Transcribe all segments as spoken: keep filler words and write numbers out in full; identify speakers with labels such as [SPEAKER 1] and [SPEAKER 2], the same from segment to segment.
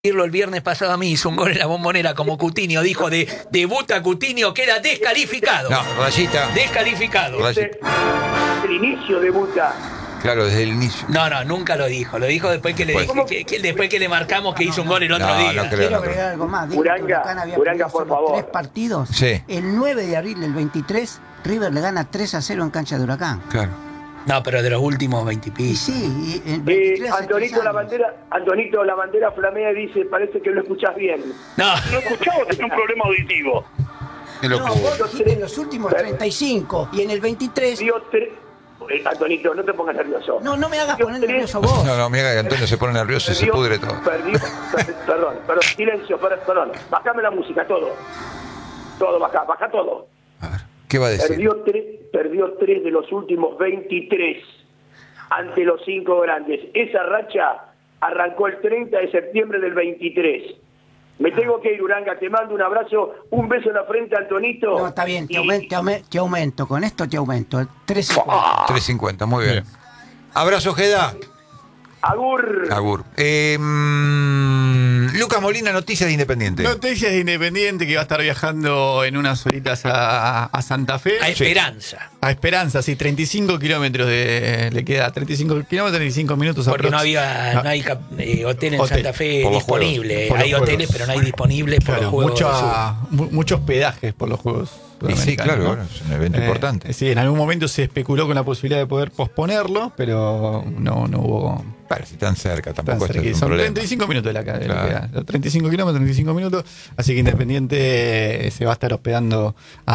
[SPEAKER 1] El viernes pasado a mí hizo un gol en la Bombonera como Coutinho dijo de debuta Coutinho, queda descalificado.
[SPEAKER 2] No, Rayita.
[SPEAKER 1] Descalificado.
[SPEAKER 2] Rayita.
[SPEAKER 3] El inicio debuta.
[SPEAKER 2] Claro, desde el inicio.
[SPEAKER 1] No, no, nunca lo dijo. Lo dijo después que le
[SPEAKER 2] Pues,
[SPEAKER 1] dije, que, que después que le marcamos que hizo un gol el otro
[SPEAKER 2] no,
[SPEAKER 1] día.
[SPEAKER 2] no creo,
[SPEAKER 4] Quiero
[SPEAKER 2] no creo.
[SPEAKER 4] agregar algo más. Dijo que
[SPEAKER 3] Uranga,
[SPEAKER 4] Huracán había
[SPEAKER 3] Uranga,
[SPEAKER 4] perdido
[SPEAKER 3] por
[SPEAKER 4] solo
[SPEAKER 3] favor.
[SPEAKER 4] tres partidos.
[SPEAKER 2] Sí.
[SPEAKER 4] El nueve de abril del veintitrés, River le gana tres a cero en cancha de Huracán.
[SPEAKER 2] Claro.
[SPEAKER 1] No, pero de los últimos veinte y
[SPEAKER 4] Y
[SPEAKER 1] pico.
[SPEAKER 4] sí, y el
[SPEAKER 3] Eh,
[SPEAKER 4] veintitrés hace tres
[SPEAKER 3] Antonito la
[SPEAKER 4] años.
[SPEAKER 3] bandera, Antonito la bandera flamea y dice, parece que lo escuchás bien.
[SPEAKER 1] No,
[SPEAKER 5] No escuchamos, es un problema auditivo.
[SPEAKER 2] Qué
[SPEAKER 4] No,
[SPEAKER 2] locura.
[SPEAKER 4] vos dijiste en los últimos treinta y cinco y en el veintitrés.
[SPEAKER 3] Dio tres... Eh, Antonito, no te pongas nervioso.
[SPEAKER 4] No, no me hagas
[SPEAKER 3] Dio
[SPEAKER 4] poner
[SPEAKER 3] tres-
[SPEAKER 4] nervioso vos.
[SPEAKER 2] No, no, mira que Antonio se pone nervioso y se
[SPEAKER 3] Perdió-
[SPEAKER 2] pudre todo.
[SPEAKER 3] Perdió, per- perdón, perdón, silencio, perdón, perdón. Bajame la música, todo. Todo, baja, baja todo.
[SPEAKER 2] A ver, ¿qué va a decir?
[SPEAKER 3] Perdió tres, perdió tres de los últimos veintitrés ante los cinco grandes. Esa racha arrancó el treinta de septiembre del veintitrés. Me tengo que ir, Uranga, te mando un abrazo, un beso en la frente, Antonito.
[SPEAKER 4] No, está bien, te
[SPEAKER 3] Y-
[SPEAKER 4] aumento, te aumento, te aumento. Con esto te aumento. tres cincuenta.
[SPEAKER 2] tres cincuenta, muy bien. Abrazo, Geda.
[SPEAKER 3] Agur.
[SPEAKER 2] Agur. Eh, mm, Lucas Molina, noticias de Independiente.
[SPEAKER 6] Noticias de Independiente que va a estar viajando en unas horitas a, a Santa Fe.
[SPEAKER 1] a Esperanza.
[SPEAKER 6] A Esperanza, sí, treinta y cinco kilómetros de, le queda treinta y cinco kilómetros, treinta y cinco minutos
[SPEAKER 1] Porque
[SPEAKER 6] aprox.
[SPEAKER 1] no había, no hay cap- eh, hotel en
[SPEAKER 6] Hotel,
[SPEAKER 1] Santa Fe
[SPEAKER 2] por los
[SPEAKER 1] disponible.
[SPEAKER 6] juegos, por los
[SPEAKER 1] Hay hoteles,
[SPEAKER 6] juegos.
[SPEAKER 1] pero no hay disponibles por
[SPEAKER 6] Claro,
[SPEAKER 1] los juegos. del sur.
[SPEAKER 6] mucha- mu- muchos pedajes por los Juegos
[SPEAKER 2] Y sí,
[SPEAKER 6] Sudamericanos,
[SPEAKER 2] claro,
[SPEAKER 6] ¿no?
[SPEAKER 2] bueno, es un evento
[SPEAKER 6] Eh,
[SPEAKER 2] importante.
[SPEAKER 6] Sí, en algún momento se especuló con la posibilidad de poder posponerlo, pero no, no hubo.
[SPEAKER 2] Bueno, si están cerca,
[SPEAKER 6] tan
[SPEAKER 2] tampoco esto
[SPEAKER 6] cerca.
[SPEAKER 2] es un
[SPEAKER 6] Son
[SPEAKER 2] problema.
[SPEAKER 6] treinta y cinco minutos de la cadena.
[SPEAKER 2] Claro.
[SPEAKER 6] treinta y cinco kilómetros, treinta y cinco minutos. Así que Independiente eh, se va a estar hospedando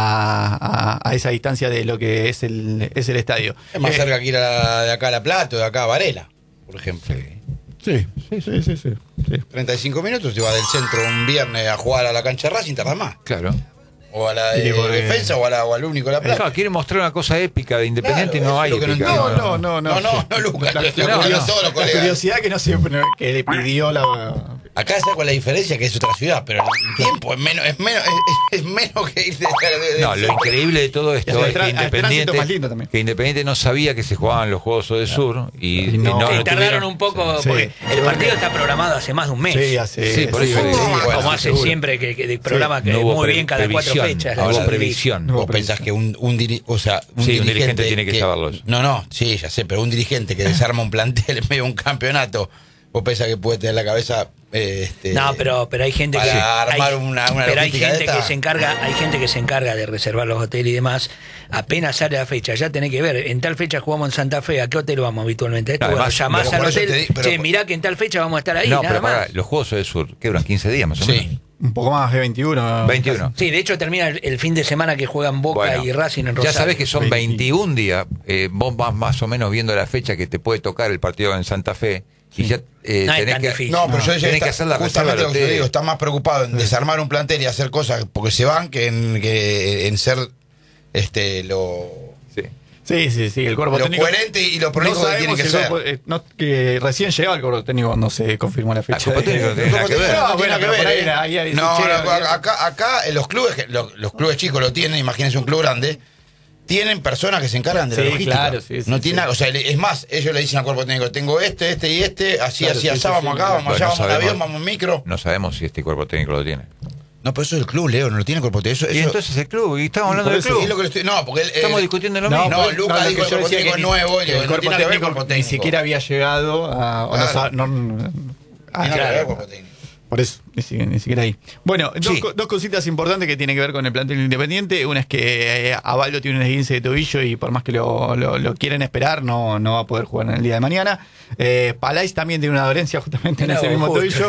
[SPEAKER 6] a, a- a esa distancia de lo que es el, es el estadio.
[SPEAKER 7] Es más
[SPEAKER 6] Eh,
[SPEAKER 7] cerca que ir a la- de acá a La Plata o de acá a Varela, por ejemplo.
[SPEAKER 6] Sí, sí, sí, sí, sí, sí.
[SPEAKER 7] treinta y cinco minutos, te vas del centro un viernes a jugar a la cancha de Racing, tardás más.
[SPEAKER 2] Claro.
[SPEAKER 7] O a la de
[SPEAKER 6] Sí, porque-
[SPEAKER 7] defensa o, a la, o al único de La Plata.
[SPEAKER 2] Claro, quiere mostrar una cosa épica de Independiente y
[SPEAKER 7] Claro,
[SPEAKER 2] no
[SPEAKER 7] eso
[SPEAKER 2] hay
[SPEAKER 7] es lo que no
[SPEAKER 2] épica.
[SPEAKER 7] entiendo.
[SPEAKER 6] No, no, no,
[SPEAKER 7] No, no, no, Lucas,
[SPEAKER 6] La,
[SPEAKER 7] lo- lo
[SPEAKER 6] no,
[SPEAKER 7] escuchan
[SPEAKER 6] no.
[SPEAKER 7] todos los
[SPEAKER 6] La
[SPEAKER 7] colegas.
[SPEAKER 6] curiosidad que no siempre que le pidió la.
[SPEAKER 7] Acá ¿sabes cuál es la diferencia? Que es otra ciudad, pero el tiempo es menos, es menos, es, es menos que ir de, de- de-
[SPEAKER 2] No, lo increíble de todo esto
[SPEAKER 6] Y el
[SPEAKER 2] es que
[SPEAKER 6] tra- el tránsito
[SPEAKER 2] Independiente,
[SPEAKER 6] más lindo también.
[SPEAKER 2] que Independiente no sabía que se jugaban los Juegos del Sur y,
[SPEAKER 6] Y
[SPEAKER 2] y
[SPEAKER 6] no.
[SPEAKER 2] no,
[SPEAKER 1] Sí,
[SPEAKER 2] lo
[SPEAKER 1] tardaron
[SPEAKER 2] tuvieron.
[SPEAKER 1] un poco,
[SPEAKER 6] Sí.
[SPEAKER 1] porque el partido está programado hace más de un mes.
[SPEAKER 6] Sí, hace.
[SPEAKER 2] Sí, por eso
[SPEAKER 6] sí,
[SPEAKER 2] digo,
[SPEAKER 6] sí,
[SPEAKER 2] bueno,
[SPEAKER 1] como
[SPEAKER 6] sí,
[SPEAKER 1] hace
[SPEAKER 6] seguro.
[SPEAKER 1] siempre que, que programa que
[SPEAKER 2] No hubo
[SPEAKER 1] muy
[SPEAKER 2] pre-
[SPEAKER 1] bien cada cuatro
[SPEAKER 2] previsión,
[SPEAKER 1] fechas.
[SPEAKER 2] no
[SPEAKER 1] la
[SPEAKER 2] hubo
[SPEAKER 1] verdad.
[SPEAKER 2] previsión.
[SPEAKER 6] No.
[SPEAKER 7] Vos pensás que un, un, diri- o sea, un,
[SPEAKER 2] Sí, un dirigente tiene que saberlo eso.
[SPEAKER 7] No, no, sí, ya sé, pero un dirigente que desarma un plantel en medio de un campeonato, vos pensás que puede tener la cabeza. eh, este,
[SPEAKER 1] No, pero, pero hay gente
[SPEAKER 7] para
[SPEAKER 1] que
[SPEAKER 7] armar
[SPEAKER 1] hay,
[SPEAKER 7] una, una
[SPEAKER 1] pero hay
[SPEAKER 7] logística de
[SPEAKER 1] gente que
[SPEAKER 7] esta.
[SPEAKER 1] se encarga, hay gente que se encarga de reservar los hoteles y demás. Apenas sale la fecha, ya tenés que ver, en tal fecha jugamos en Santa Fe, ¿a qué hotel vamos habitualmente? Esto,
[SPEAKER 2] No,
[SPEAKER 1] bueno,
[SPEAKER 2] además,
[SPEAKER 1] llamás
[SPEAKER 7] pero
[SPEAKER 1] al
[SPEAKER 7] por eso
[SPEAKER 1] hotel,
[SPEAKER 7] te di- pero-
[SPEAKER 1] che, mirá que en tal fecha vamos a estar ahí,
[SPEAKER 2] No,
[SPEAKER 1] nada
[SPEAKER 2] pero
[SPEAKER 1] más.
[SPEAKER 2] para, los Juegos del Sur, ¿qué duran? quince días más o menos.
[SPEAKER 7] Sí.
[SPEAKER 6] Un poco más de veintiuno.
[SPEAKER 2] veintiuno.
[SPEAKER 1] Sí, de hecho termina el, el fin de semana que juegan Boca
[SPEAKER 2] Bueno,
[SPEAKER 1] y Racing en
[SPEAKER 2] ya
[SPEAKER 1] Rosario.
[SPEAKER 2] sabés que son
[SPEAKER 6] veinte.
[SPEAKER 2] veintiún días. eh, vos vas más o menos viendo la fecha que te puede tocar el partido en Santa Fe. Y ya eh,
[SPEAKER 1] No es
[SPEAKER 2] tenés
[SPEAKER 1] tan
[SPEAKER 2] que.
[SPEAKER 1] difícil.
[SPEAKER 7] No, pero yo decía
[SPEAKER 2] tenés que
[SPEAKER 7] está-
[SPEAKER 2] hacer la reserva
[SPEAKER 7] justamente
[SPEAKER 2] del
[SPEAKER 7] lo que yo
[SPEAKER 2] hotel.
[SPEAKER 7] digo, está más preocupado en desarmar un plantel y hacer cosas porque se van que en, que en ser este lo,
[SPEAKER 2] Sí.
[SPEAKER 6] Sí, sí, sí. El cuerpo
[SPEAKER 7] lo
[SPEAKER 6] técnico.
[SPEAKER 7] coherente y lo
[SPEAKER 6] No
[SPEAKER 7] prolijo que tiene
[SPEAKER 6] sabemos
[SPEAKER 7] que
[SPEAKER 6] si el
[SPEAKER 7] ser.
[SPEAKER 6] cuerpo- eh, no, que recién llegaba el cuerpo técnico cuando se confirmó la
[SPEAKER 2] Ah,
[SPEAKER 6] fecha.
[SPEAKER 2] cuerpo técnico no tiene nada que ver.
[SPEAKER 7] No,
[SPEAKER 6] No,
[SPEAKER 7] tiene
[SPEAKER 6] bueno,
[SPEAKER 7] nada que
[SPEAKER 6] pero
[SPEAKER 7] ver,
[SPEAKER 6] por ahí
[SPEAKER 7] eh.
[SPEAKER 6] era- ahí- ahí dice,
[SPEAKER 7] No,
[SPEAKER 6] che,
[SPEAKER 7] no,
[SPEAKER 6] eh,
[SPEAKER 7] acá, acá en los clubes, que- los, los clubes chicos lo tienen, imagínense un club grande, tienen personas que se encargan de la
[SPEAKER 6] Sí,
[SPEAKER 7] logística.
[SPEAKER 6] claro, sí, sí,
[SPEAKER 7] no
[SPEAKER 6] sí.
[SPEAKER 7] tiene nada, o sea, es más, ellos le dicen al cuerpo técnico, tengo este, este y este, así,
[SPEAKER 6] Claro,
[SPEAKER 7] así,
[SPEAKER 6] sí,
[SPEAKER 7] así,
[SPEAKER 6] sí,
[SPEAKER 7] vamos
[SPEAKER 6] sí.
[SPEAKER 7] acá, vamos
[SPEAKER 2] Bueno,
[SPEAKER 7] allá, vamos en
[SPEAKER 2] sabemos.
[SPEAKER 7] avión, vamos en micro.
[SPEAKER 2] No sabemos si este cuerpo técnico lo tiene.
[SPEAKER 7] No, pero eso es el club, Leo, no lo tiene el cuerpo técnico. Eso,
[SPEAKER 2] Y
[SPEAKER 7] eso-
[SPEAKER 2] entonces el club, y estamos hablando
[SPEAKER 6] por
[SPEAKER 2] del
[SPEAKER 6] eso,
[SPEAKER 2] club.
[SPEAKER 7] es lo que le estoy- no, porque él,
[SPEAKER 2] Estamos
[SPEAKER 7] eh,
[SPEAKER 2] discutiendo lo
[SPEAKER 7] no,
[SPEAKER 2] mismo.
[SPEAKER 7] no, Lucas
[SPEAKER 6] lo
[SPEAKER 7] dijo
[SPEAKER 6] que
[SPEAKER 7] el
[SPEAKER 6] yo
[SPEAKER 7] cuerpo
[SPEAKER 6] decía
[SPEAKER 7] técnico
[SPEAKER 6] que
[SPEAKER 7] es
[SPEAKER 6] ni-
[SPEAKER 7] nuevo, y
[SPEAKER 6] que
[SPEAKER 7] digo,
[SPEAKER 6] el
[SPEAKER 7] no
[SPEAKER 6] cuerpo
[SPEAKER 7] tiene nada que ver
[SPEAKER 6] técnico
[SPEAKER 7] cuerpo
[SPEAKER 6] ni
[SPEAKER 7] técnico.
[SPEAKER 6] siquiera había llegado a. o no
[SPEAKER 7] Claro.
[SPEAKER 6] sa- no-
[SPEAKER 7] Tiene
[SPEAKER 6] ah,
[SPEAKER 7] nada que ver
[SPEAKER 6] claro.
[SPEAKER 7] cuerpo técnico.
[SPEAKER 6] Por eso, ni siquiera, ni siquiera ahí. Bueno, dos,
[SPEAKER 2] Sí.
[SPEAKER 6] co- dos cositas importantes que tienen que ver con el plantel Independiente. Una es que eh, Avaldo tiene un esguince de tobillo y por más que lo, lo, lo quieren esperar, no, no va a poder jugar en el día de mañana. Eh, Palais también tiene una dolencia justamente en
[SPEAKER 1] No,
[SPEAKER 6] ese mismo
[SPEAKER 1] justo.
[SPEAKER 6] tobillo,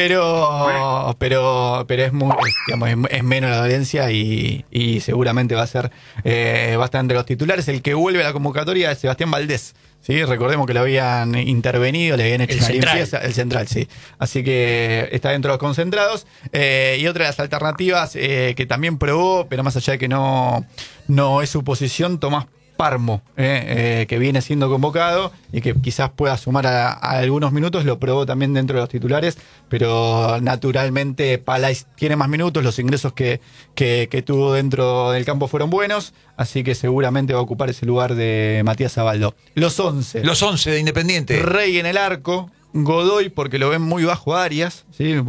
[SPEAKER 6] pero pero pero es muy es, digamos, es, es menos la dolencia y, y seguramente va a ser eh, va a estar entre los titulares. El que vuelve a la convocatoria es Sebastián Valdés. Sí, recordemos que lo habían intervenido, le habían hecho
[SPEAKER 1] El
[SPEAKER 6] una
[SPEAKER 1] central.
[SPEAKER 6] limpieza, el central, sí. Así que está dentro de los concentrados. Eh, y otra de las alternativas eh, que también probó, pero más allá de que no, no es su posición, Tomás Parmo, eh, eh, que viene siendo convocado y que quizás pueda sumar a, a algunos minutos, lo probó también dentro de los titulares, pero naturalmente Palais tiene más minutos, los ingresos que, que, que tuvo dentro del campo fueron buenos, así que seguramente va a ocupar ese lugar de Matías Avaldo. Los once.
[SPEAKER 2] Los once de Independiente.
[SPEAKER 6] Rey en el arco, Godoy porque lo ven muy bajo Arias, ¿sí?